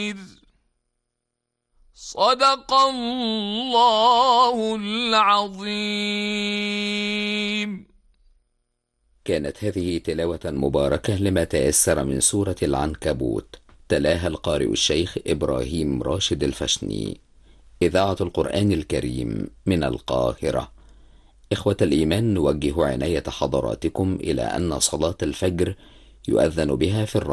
صدق الله العظيم. كانت هذه تلاوة مباركة لما تيسر من سورة العنكبوت، تلاها القارئ الشيخ إبراهيم راشد الفشني. إذاعة القرآن الكريم من القاهرة. إخوة الإيمان، نوجه عناية حضراتكم إلى أن صلاة الفجر يؤذن بها في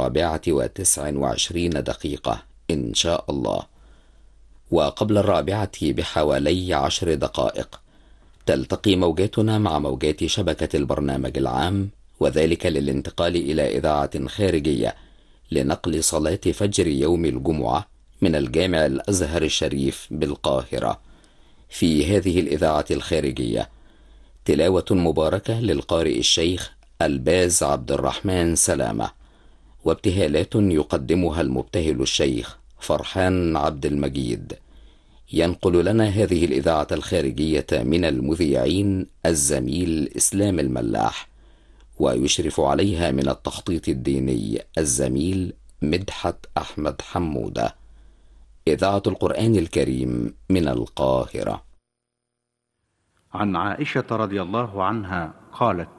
24:29 إن شاء الله، وقبل 4 بحوالي 10 دقائق تلتقي موجاتنا مع موجات شبكة البرنامج العام، وذلك للانتقال إلى إذاعة خارجية لنقل صلاة فجر يوم الجمعة من الجامع الأزهر الشريف بالقاهرة. في هذه الإذاعة الخارجية تلاوة مباركة للقارئ الشيخ الباز عبد الرحمن سلامة، وابتهالات يقدمها المبتهل الشيخ فرحان عبد المجيد. ينقل لنا هذه الإذاعة الخارجية من المذيعين الزميل إسلام الملاح، ويشرف عليها من التخطيط الديني الزميل مدحت أحمد حمودة. إذاعة القرآن الكريم من القاهرة. عن عائشة رضي الله عنها قالت: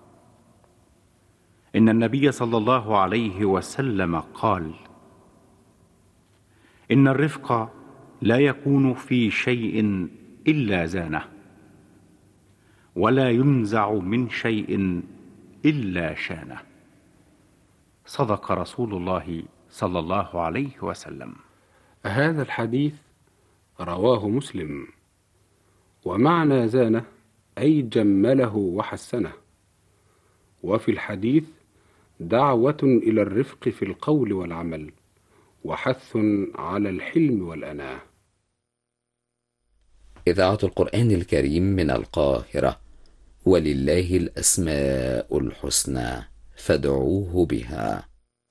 إن النبي صلى الله عليه وسلم قال: إن الرفق لا يكون في شيء إلا زانه، ولا ينزع من شيء إلا شانه. صدق رسول الله صلى الله عليه وسلم. هذا الحديث رواه مسلم، ومعنى زانه أي جمله وحسنه. وفي الحديث دعوة إلى الرفق في القول والعمل، وحث على الحلم والأناة. إذاعة القرآن الكريم من القاهرة. ولله الأسماء الحسنى فادعوه بها.